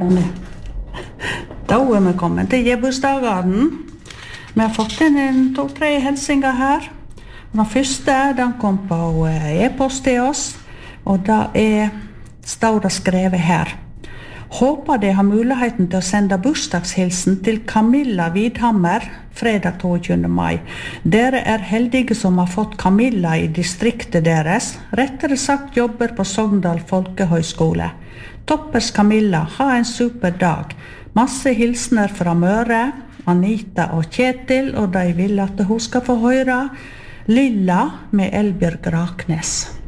Da vi kommet til gebursdagen. Vi har fått inn 2-3 hilsinger her. Den første den kom på e-post til oss, og det står det skrevet her. Håper de har muligheten til å sende bursdagshilsen til Camilla Vidhammer fredag 22. mai. Dere heldige som har fått Camilla i distriktet deres, rettere sagt jobber på Sogndal Folkehøgskole. Toppers Camilla, ha en super dag. Masse hilsner fra Møre, Anita og Kjetil, og de vil at hun skal få høre Lilla med Elbjørg Raknes.